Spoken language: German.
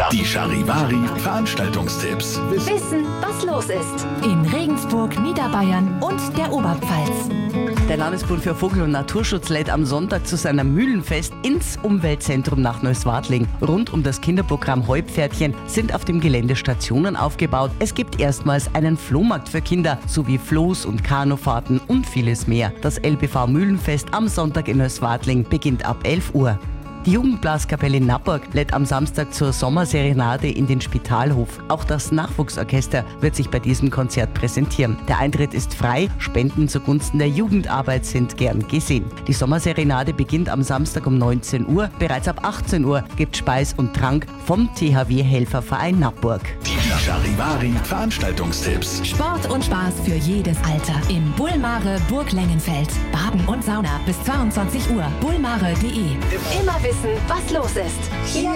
Die Charivari Veranstaltungstipps. Wissen, was los ist. In Regensburg, Niederbayern und der Oberpfalz. Der Landesbund für Vogel- und Naturschutz lädt am Sonntag zu seinem Mühlenfest ins Umweltzentrum nach Neußwartling. Rund um das Kinderprogramm Heupferdchen sind auf dem Gelände Stationen aufgebaut. Es gibt erstmals einen Flohmarkt für Kinder sowie Floß- und Kanufahrten und vieles mehr. Das LBV Mühlenfest am Sonntag in Neußwartling beginnt ab 11 Uhr. Die Jugendblaskapelle Nappburg lädt am Samstag zur Sommerserenade in den Spitalhof. Auch das Nachwuchsorchester wird sich bei diesem Konzert präsentieren. Der Eintritt ist frei, Spenden zugunsten der Jugendarbeit sind gern gesehen. Die Sommerserenade beginnt am Samstag um 19 Uhr. Bereits ab 18 Uhr gibt Speis und Trank vom THW Helferverein Nappburg. Die Charivari Veranstaltungstipps. Sport und Spaß für jedes Alter. Im Bullmare Burg Lengenfeld. Baden und Sauna bis 22 Uhr. bullmare.de. Immer wissen, was los ist. Hier